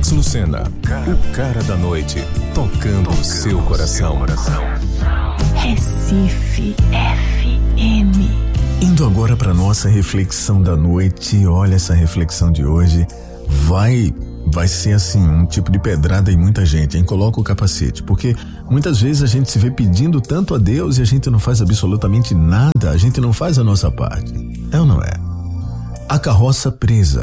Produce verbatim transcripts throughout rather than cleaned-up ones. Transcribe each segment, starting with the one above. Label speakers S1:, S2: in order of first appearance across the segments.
S1: Alex Lucena, o cara da noite, tocando o seu coração.
S2: Recife F M.
S3: Indo agora para nossa reflexão da noite. Olha, essa reflexão de hoje vai vai ser assim, um tipo de pedrada em muita gente, hein? Coloca o capacete, porque muitas vezes a gente se vê pedindo tanto a Deus e a gente não faz absolutamente nada, a gente não faz a nossa parte. É ou não é? A carroça presa.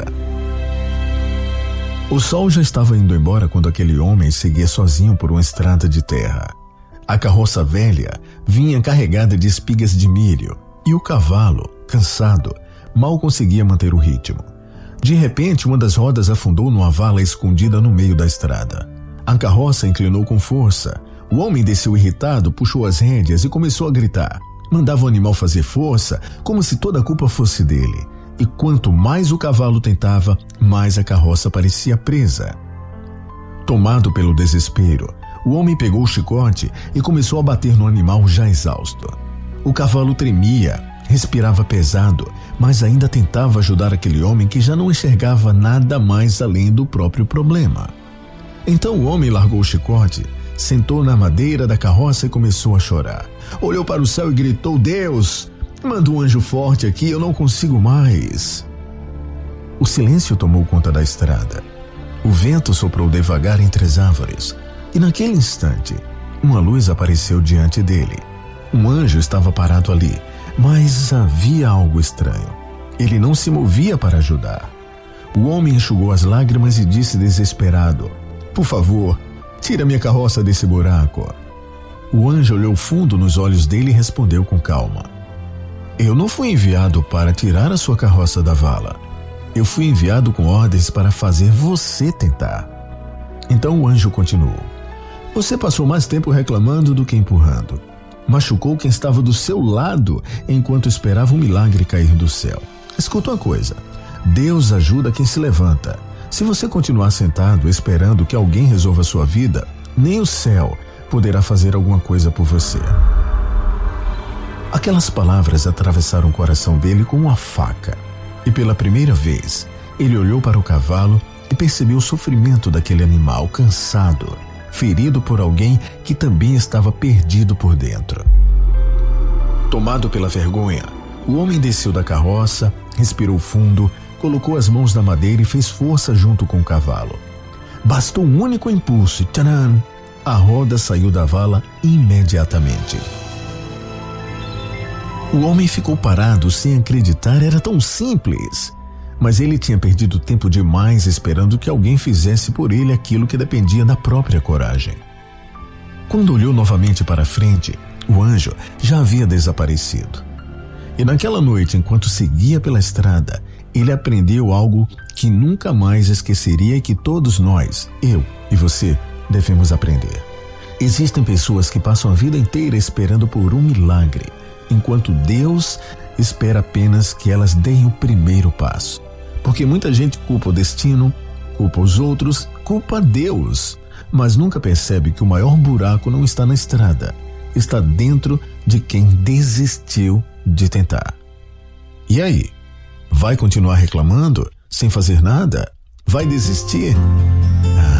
S3: O sol já estava indo embora quando aquele homem seguia sozinho por uma estrada de terra. A carroça velha vinha carregada de espigas de milho e o cavalo, cansado, mal conseguia manter o ritmo. De repente, uma das rodas afundou numa vala escondida no meio da estrada. A carroça inclinou com força. O homem desceu irritado, puxou as rédeas e começou a gritar. Mandava o animal fazer força, como se toda a culpa fosse dele. E quanto mais o cavalo tentava, mais a carroça parecia presa. Tomado pelo desespero, o homem pegou o chicote e começou a bater no animal já exausto. O cavalo tremia, respirava pesado, mas ainda tentava ajudar aquele homem que já não enxergava nada mais além do próprio problema. Então o homem largou o chicote, sentou na madeira da carroça e começou a chorar. Olhou para o céu e gritou: Deus, manda um anjo forte aqui, eu não consigo mais. O silêncio tomou conta da estrada. O vento soprou devagar entre as árvores e naquele instante, uma luz apareceu diante dele. Um anjo estava parado ali, mas havia algo estranho. Ele não se movia para ajudar. O homem enxugou as lágrimas e disse desesperado: Por favor, tira minha carroça desse buraco. O anjo olhou fundo nos olhos dele e respondeu com calma: Eu não fui enviado para tirar a sua carroça da vala. Eu fui enviado com ordens para fazer você tentar. Então o anjo continuou: Você passou mais tempo reclamando do que empurrando. Machucou quem estava do seu lado enquanto esperava um milagre cair do céu. Escuta uma coisa: Deus ajuda quem se levanta. Se você continuar sentado esperando que alguém resolva a sua vida, nem o céu poderá fazer alguma coisa por você. Aquelas palavras atravessaram o coração dele como uma faca. E pela primeira vez, ele olhou para o cavalo e percebeu o sofrimento daquele animal cansado, ferido por alguém que também estava perdido por dentro. Tomado pela vergonha, o homem desceu da carroça, respirou fundo, colocou as mãos na madeira e fez força junto com o cavalo. Bastou um único impulso e tcharam! A roda saiu da vala imediatamente. O homem ficou parado sem acreditar, era tão simples. Mas ele tinha perdido tempo demais esperando que alguém fizesse por ele aquilo que dependia da própria coragem. Quando olhou novamente para frente, o anjo já havia desaparecido. E naquela noite, enquanto seguia pela estrada, ele aprendeu algo que nunca mais esqueceria e que todos nós, eu e você, devemos aprender. Existem pessoas que passam a vida inteira esperando por um milagre, enquanto Deus espera apenas que elas deem o primeiro passo. Porque muita gente culpa o destino, culpa os outros, culpa Deus, mas nunca percebe que o maior buraco não está na estrada, está dentro de quem desistiu de tentar. E aí? Vai continuar reclamando, sem fazer nada? Vai desistir?